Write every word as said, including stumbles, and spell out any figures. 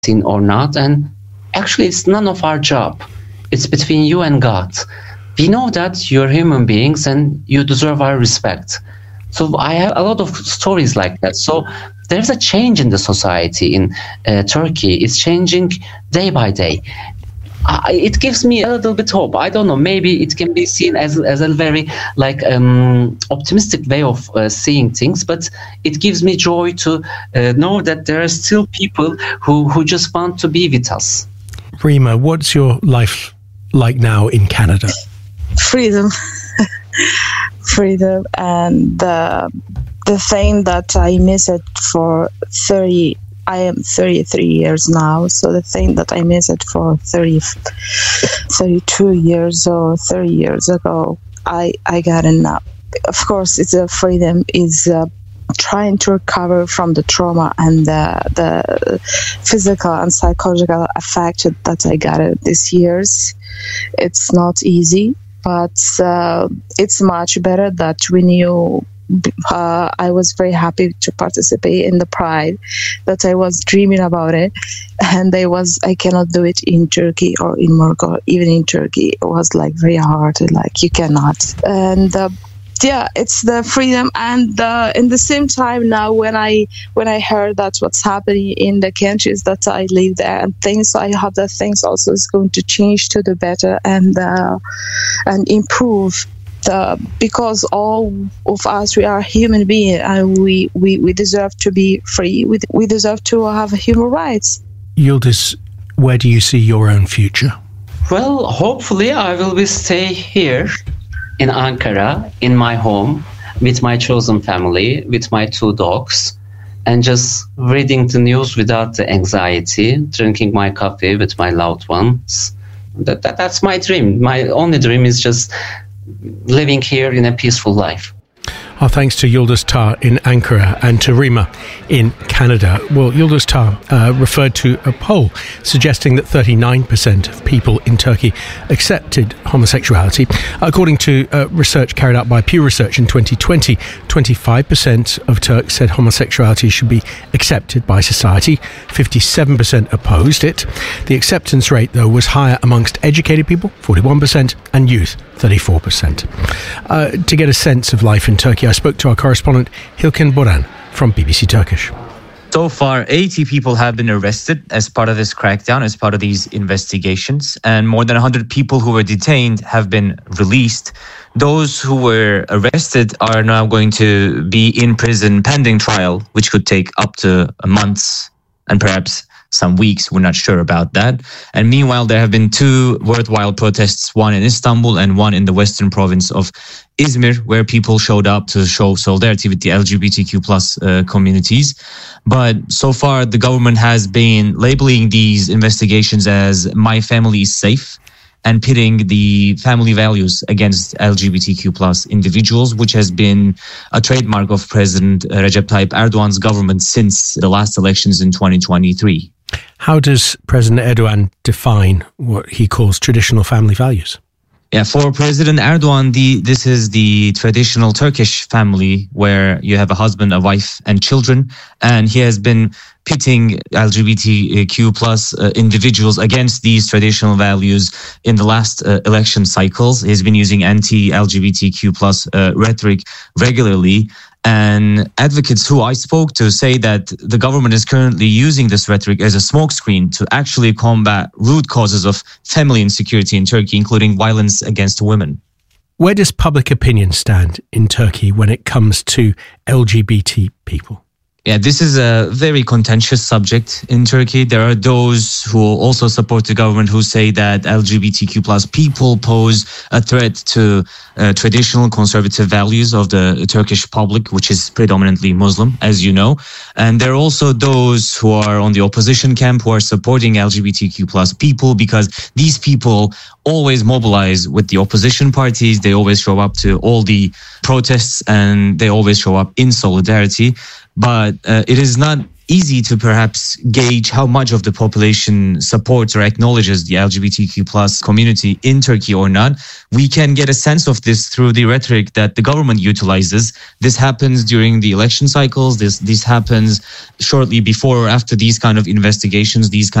sin or not. And actually, it's none of our job. It's between you and God. We know that you're human beings and you deserve our respect. So I have a lot of stories like that. So there's a change in the society in uh, Turkey. It's changing day by day. I, it gives me a little bit hope. I don't know. Maybe it can be seen as as a very like um, optimistic way of uh, seeing things, but it gives me joy to uh, know that there are still people who who just want to be with us. Rima, what's your life like now in Canada? Freedom. Freedom, and the the thing that I miss it for thirty. I am thirty-three years now, so the thing that I miss it for thirty, thirty-two years or thirty years ago, I I got enough. Of course, it's a freedom is uh, trying to recover from the trauma and the the physical and psychological effect that I got it these years. It's not easy. But uh, it's much better that when you, uh, I was very happy to participate in the Pride, that I was dreaming about it, and I was, I cannot do it in Turkey or in Morocco, even in Turkey, it was like very hard, like you cannot. And uh, yeah, it's the freedom, and uh, in the same time now when I when I heard that's what's happening in the countries that I live there, and things I hope that things also is going to change to the better and uh, and improve. The, because all of us, we are human beings, and we, we, we deserve to be free. We, we deserve to have human rights. Yildiz, where do you see your own future? Well, hopefully I will be stay here in Ankara, in my home, with my chosen family, with my two dogs, and just reading the news without the anxiety, drinking my coffee with my loved ones. That, that that's my dream. My only dream is just living here in a peaceful life. Our thanks to Yildiz Tar in Ankara and to Rima in Canada. Well, Yildiz Tar uh, referred to a poll suggesting that thirty-nine percent of people in Turkey accepted homosexuality. According to uh, research carried out by Pew Research in twenty twenty, twenty-five percent of Turks said homosexuality should be accepted by society. fifty-seven percent opposed it. The acceptance rate, though, was higher amongst educated people, forty-one percent, and youth, thirty-four percent. Uh, to get a sense of life in Turkey, I spoke to our correspondent Hilken Boran from B B C Turkish. So far, eighty people have been arrested as part of this crackdown, as part of these investigations, and more than one hundred people who were detained have been released. Those who were arrested are now going to be in prison pending trial, which could take up to months and perhaps some weeks. We're not sure about that. And meanwhile, there have been two worthwhile protests, one in Istanbul and one in the western province of Izmir, where people showed up to show solidarity with the L G B T Q plus uh, communities. But so far, the government has been labeling these investigations as "My family is safe" and pitting the family values against L G B T Q plus individuals, which has been a trademark of President Recep Tayyip Erdogan's government since the last elections in twenty twenty-three. How does President Erdogan define what he calls traditional family values? Yeah, for President Erdogan, the this is the traditional Turkish family where you have a husband, a wife, and children, and he has been pitting L G B T Q plus uh, individuals against these traditional values in the last uh, election cycles. He's been using anti-L G B T Q plus uh, rhetoric regularly. And advocates who I spoke to say that the government is currently using this rhetoric as a smokescreen to actually combat root causes of family insecurity in Turkey, including violence against women. Where does public opinion stand in Turkey when it comes to L G B T people? Yeah, this is a very contentious subject in Turkey. There are those who also support the government who say that L G B T Q plus people pose a threat to uh, traditional conservative values of the Turkish public, which is predominantly Muslim, as you know. And there are also those who are on the opposition camp who are supporting L G B T Q plus people because these people always mobilize with the opposition parties. They always show up to all the protests and they always show up in solidarity. But uh, it is not easy to perhaps gauge how much of the population supports or acknowledges the L G B T Q plus community in Turkey or not. We can get a sense of this through the rhetoric that the government utilizes. This happens during the election cycles. This this happens shortly before or after these kind of investigations, these kind